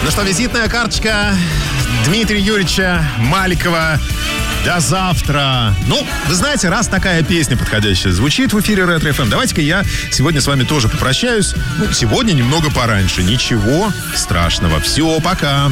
Ну что, визитная карточка Дмитрия Юрьевича Маликова. До завтра. Ну, вы знаете, раз такая песня подходящая звучит в эфире Ретро ФМ, давайте-ка я сегодня с вами тоже попрощаюсь. Ну, сегодня немного пораньше. Ничего страшного. Все, пока.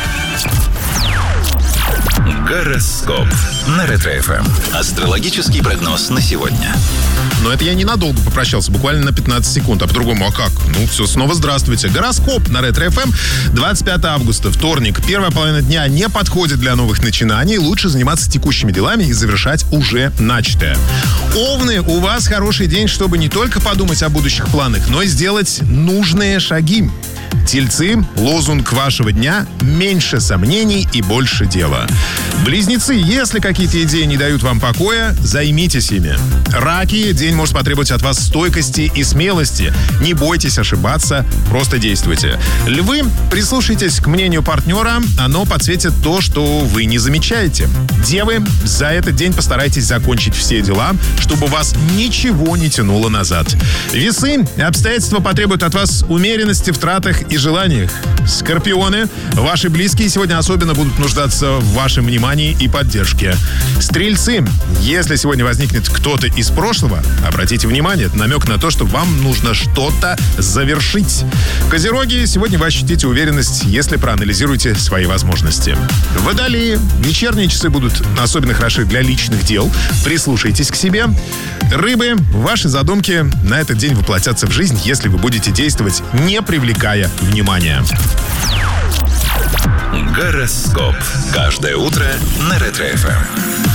Гороскоп на Ретро ФМ. Астрологический прогноз на сегодня. Но это я ненадолго попрощался, буквально на 15 секунд. А по-другому, а как? Ну, все, снова здравствуйте. Гороскоп на Ретро ФМ. 25 августа, вторник. Первая половина дня не подходит для новых начинаний. Лучше заниматься текущими делами и завершать уже начатое. Овны, у вас хороший день, чтобы не только подумать о будущих планах, но и сделать нужные шаги. Тельцы, лозунг вашего дня – меньше сомнений и больше дела. Близнецы, если какие-то идеи не дают вам покоя, займитесь ими. Раки, день может потребовать от вас стойкости и смелости. Не бойтесь ошибаться, просто действуйте. Львы, прислушайтесь к мнению партнера, оно подсветит то, что вы не замечаете. Девы, за этот день постарайтесь закончить все дела, чтобы вас ничего не тянуло назад. Весы, обстоятельства потребуют от вас умеренности в тратах и желаниях. Скорпионы, ваши близкие сегодня особенно будут нуждаться в вашем внимании и поддержке. Стрельцы, если сегодня возникнет кто-то из прошлого, обратите внимание, это намек на то, что вам нужно что-то завершить. Козероги, сегодня вы ощутите уверенность, если проанализируете свои возможности. Водолеи, вечерние часы будут особенно хороши для личных дел. Прислушайтесь к себе. Рыбы, ваши задумки на этот день воплотятся в жизнь, если вы будете действовать, не привлекая внимания. Гороскоп. Каждое утро на Ретро ФМ.